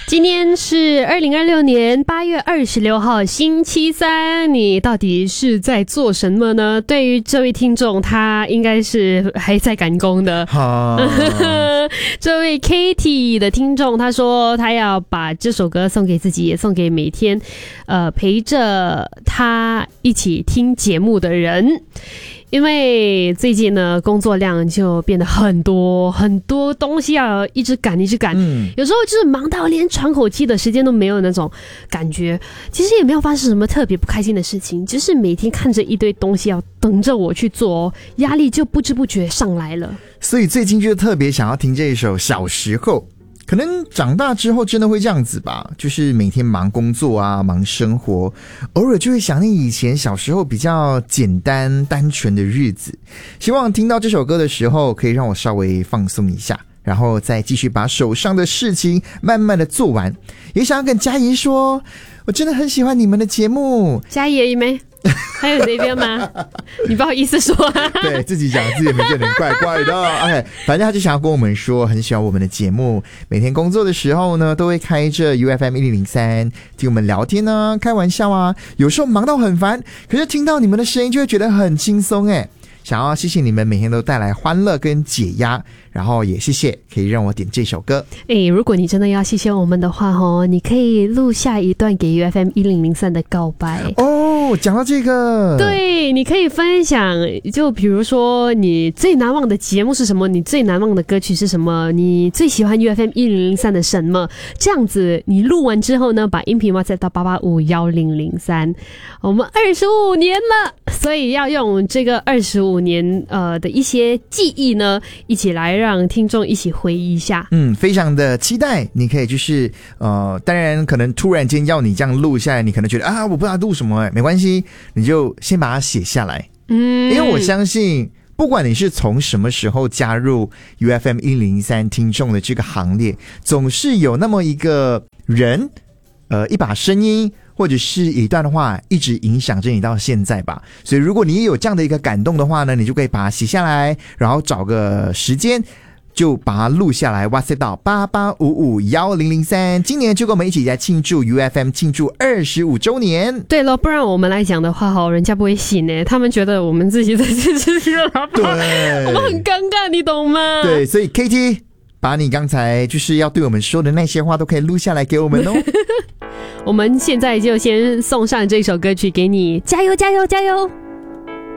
今天是2026年8月26号星期三，你到底是在做什么呢？对于这位听众，他应该是还在赶工的。这位 Katie 的听众，他说他要把这首歌送给自己，也送给每天陪着他一起听节目的人。因为最近呢，工作量就变得很多东西要一直赶，有时候就是忙到连喘口气的时间都没有那种感觉。其实也没有发生什么特别不开心的事情，只是每天看着一堆东西要等着我去做，压力就不知不觉上来了。 所以最近就特别想要听这一首《小时候》。可能长大之后真的会这样子吧，就是每天忙工作啊，忙生活，偶尔就会想念以前小时候比较简单单纯的日子。希望听到这首歌的时候可以让我稍微放松一下，然后再继续把手上的事情慢慢的做完。也想要跟嘉怡说，我真的很喜欢你们的节目。 嘉怡没还有这边吗？你不好意思说对，自己讲自己的名字有点怪怪的。OK， 反正他就想要跟我们说很喜欢我们的节目，每天工作的时候呢都会开着 UFM1003 听我们聊天啊，开玩笑啊，有时候忙到很烦，可是听到你们的声音就会觉得很轻松耶。想要谢谢你们每天都带来欢乐跟解压，然后也谢谢可以让我点这首歌。 如果你真的要谢谢我们的话你可以录下一段给 UFM1003 的告白哦。讲到这个， 对，你可以分享，就比如说你最难忘的节目是什么，你最难忘的歌曲是什么，你最喜欢 UFM1003 的什么，这样子你录完之后呢，把音频 WhatsApp 到8851003。我们25年了，所以要用这个25年的一些记忆呢，一起来让听众一起回忆一下。 非常的期待。你可以就是当然可能突然间要你这样录下来，你可能觉得我不知道录什么，没关系，你就先把它写下来。因为我相信不管你是从什么时候加入 UFM1003 听众的这个行列，总是有那么一个人一把声音或者是一段话一直影响着你到现在吧。所以如果你也有这样的一个感动的话呢，你就可以把它写下来，然后找个时间就把它录下来 WhatsApp 到885511003。今年就跟我们一起来庆祝 UFM 庆祝25周年。 对了，不然我们来讲的话人家不会信耶，他们觉得我们自己在这个老板，对，我们很尴尬，你懂吗？ 对，所以 KT 把你刚才就是要对我们说的那些话都可以录下来给我们哦。 我们现在就先送上这首歌曲给你，加油加油加油！